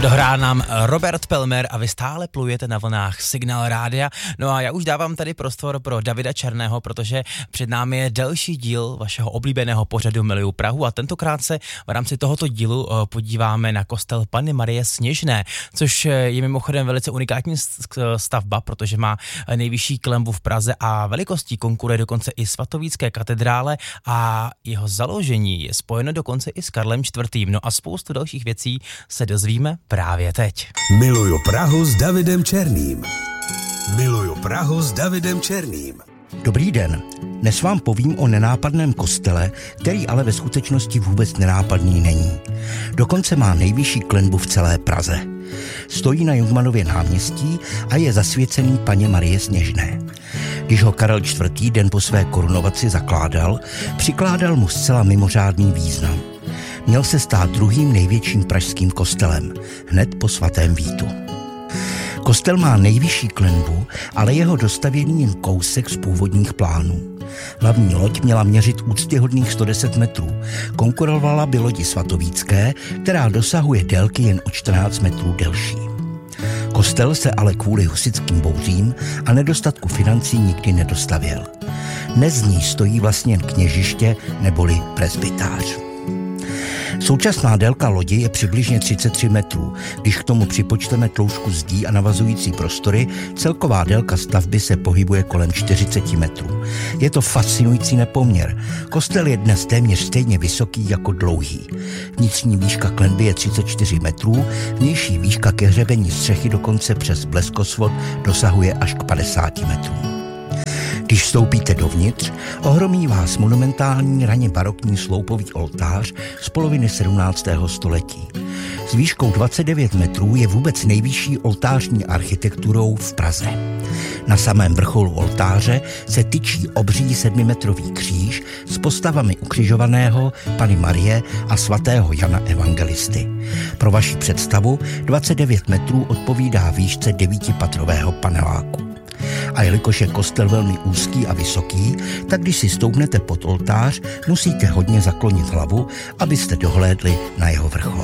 Dohrál nám Robert Pelmer a vy stále plujete na vlnách Signál rádia. No a já už dávám tady prostor pro Davida Černého, protože před námi je další díl vašeho oblíbeného pořadu Miluju Prahu a tentokrát se v rámci tohoto dílu podíváme na kostel Panny Marie Sněžné, což je mimochodem velice unikátní stavba, protože má nejvyšší klenbu v Praze a velikostí konkuruje dokonce i Svatovícké katedrále a jeho založení je spojeno dokonce i s Karlem IV. No a spoustu dalších věcí se dozvíme právě teď. Miluju Prahu s Davidem Černým. Miluju Prahu s Davidem Černým. Dobrý den. Dnes vám povím o nenápadném kostele, který ale ve skutečnosti vůbec nenápadný není. Dokonce má nejvyšší klenbu v celé Praze. Stojí na Jungmannově náměstí a je zasvěcený Panně Marie Sněžné. Když ho Karel IV. Den po své korunovaci zakládal, přikládal mu zcela mimořádný význam. Měl se stát druhým největším pražským kostelem, hned po svatém Vítu. Kostel má nejvyšší klenbu, ale jeho dostavění jen kousek z původních plánů. Hlavní loď měla měřit úctyhodných 110 metrů. Konkurovala by lodi svatovícké, která dosahuje délky jen o 14 metrů delší. Kostel se ale kvůli husitským bouřím a nedostatku financí nikdy nedostavěl. Dnes z ní stojí vlastně jen kněžiště neboli presbytář. Současná délka lodi je přibližně 33 metrů. Když k tomu připočteme tloušku zdí a navazující prostory, celková délka stavby se pohybuje kolem 40 metrů. Je to fascinující nepoměr. Kostel je dnes téměř stejně vysoký jako dlouhý. Vnitřní výška klenby je 34 metrů, vnější výška ke hřebení střechy dokonce přes bleskosvod dosahuje až k 50 metrů. Když vstoupíte dovnitř, ohromí vás monumentální raně barokní sloupový oltář z poloviny 17. století. S výškou 29 metrů je vůbec nejvyšší oltářní architekturou v Praze. Na samém vrcholu oltáře se tyčí obří 7metrový kříž s postavami ukřižovaného Panny Marie a svatého Jana Evangelisty. Pro vaši představu 29 metrů odpovídá výšce 9patrového paneláku. A jelikož je kostel velmi úzký a vysoký, tak když si stoupnete pod oltář, musíte hodně zaklonit hlavu, abyste dohlédli na jeho vrchol.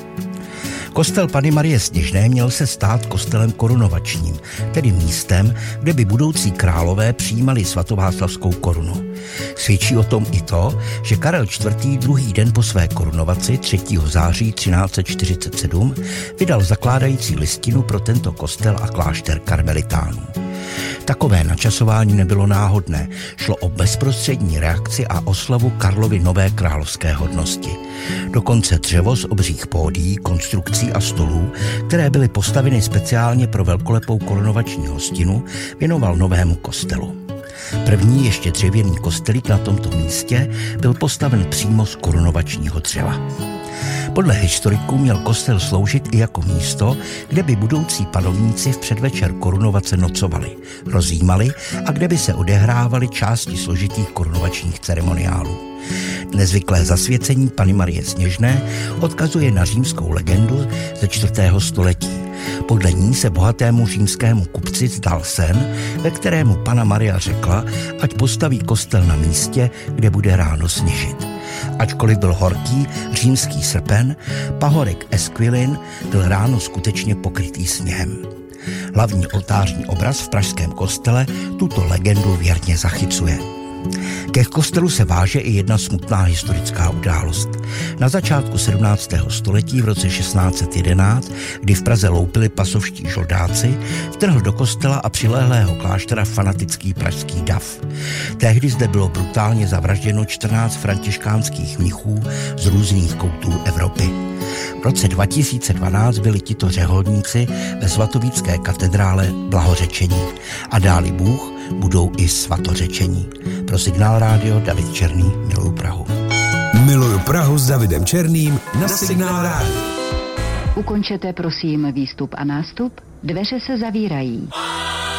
Kostel Panny Marie Sněžné měl se stát kostelem korunovačním, tedy místem, kde by budoucí králové přijímali svatováclavskou korunu. Svědčí o tom i to, že Karel IV. Druhý den po své korunovaci 3. září 1347 vydal zakládající listinu pro tento kostel a klášter karmelitánů. Takové načasování nebylo náhodné, šlo o bezprostřední reakci a oslavu Karlovy nové královské hodnosti. Dokonce dřevo z obřích pódií, konstrukcí a stolů, které byly postaveny speciálně pro velkolepou korunovační hostinu, věnoval novému kostelu. První ještě dřevěný kostelík na tomto místě byl postaven přímo z korunovačního dřeva. Podle historiků měl kostel sloužit i jako místo, kde by budoucí panovníci v předvečer korunovace nocovali, rozjímali a kde by se odehrávaly části složitých korunovačních ceremoniálů. Nezvyklé zasvěcení Panny Marie Sněžné odkazuje na římskou legendu ze 4. století. Podle ní se bohatému římskému kupci zdal sen, ve kterému Panna Maria řekla, ať postaví kostel na místě, kde bude ráno sněžit. Ačkoliv byl horký římský srpen, pahorek Esquilin byl ráno skutečně pokrytý sněhem. Hlavní oltářní obraz v pražském kostele tuto legendu věrně zachycuje. Ke kostelu se váže i jedna smutná historická událost. Na začátku 17. století v roce 1611, kdy v Praze loupili pasovští žoldáci, vtrhl do kostela a přilehlého kláštera fanatický pražský dav. Tehdy zde bylo brutálně zavražděno 14 františkánských mnichů z různých koutů Evropy. V roce 2012 byli tito řeholníci ve svatovícké katedrále blahořečení a dáli Bůh budou i svatořečení. Pro Signál rádio David Černý, Miluju Prahu. Miluju Prahu s Davidem Černým na Signál rádio. Ukončete prosím výstup a nástup, dveře se zavírají.